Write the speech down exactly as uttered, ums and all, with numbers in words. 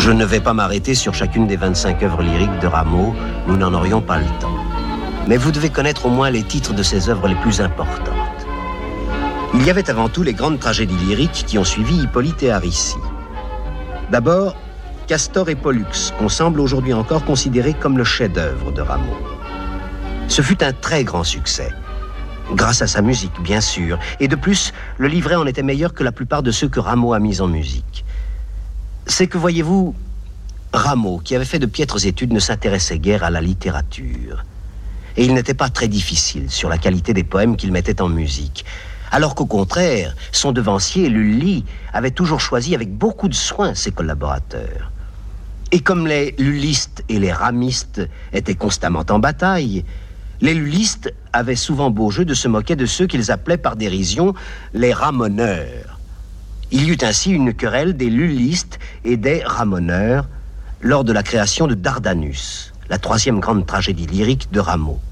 Je ne vais pas m'arrêter sur chacune des vingt-cinq œuvres lyriques de Rameau, nous n'en aurions pas le temps. Mais vous devez connaître au moins les titres de ses œuvres les plus importantes. Il y avait avant tout les grandes tragédies lyriques qui ont suivi Hippolyte et Aricie. D'abord, Castor et Pollux, qu'on semble aujourd'hui encore considérer comme le chef-d'œuvre de Rameau. Ce fut un très grand succès, grâce à sa musique, bien sûr, et de plus, le livret en était meilleur que la plupart de ceux que Rameau a mis en musique. C'est que, voyez-vous, Rameau, qui avait fait de piètres études, ne s'intéressait guère à la littérature. Et il n'était pas très difficile sur la qualité des poèmes qu'il mettait en musique. Alors qu'au contraire, son devancier, Lully, avait toujours choisi avec beaucoup de soin ses collaborateurs. Et comme les lullistes et les ramistes étaient constamment en bataille, les lullistes avaient souvent beau jeu de se moquer de ceux qu'ils appelaient par dérision les ramoneurs. Il y eut ainsi une querelle des lullistes et des ramoneurs lors de la création de Dardanus, la troisième grande tragédie lyrique de Rameau.